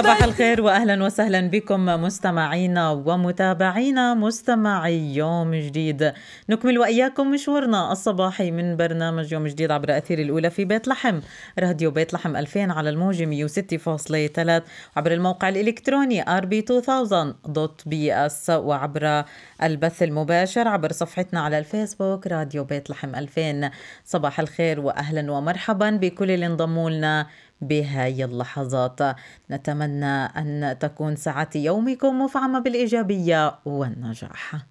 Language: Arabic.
صباح الخير وأهلا وسهلا بكم مستمعينا ومتابعينا مستمعي يوم جديد. نكمل وإياكم مشوارنا الصباحي من برنامج يوم جديد عبر أثير الأولى في بيت لحم، راديو بيت لحم 2000 على الموجة 106.3، وعبر الموقع الإلكتروني rb2000.bs، وعبر البث المباشر عبر صفحتنا على الفيسبوك راديو بيت لحم 2000. صباح الخير وأهلا ومرحبا بكل اللي انضموا لنا بهاي اللحظات. نتمنى أن تكون ساعة يومكم مفعمة بالإيجابية والنجاح.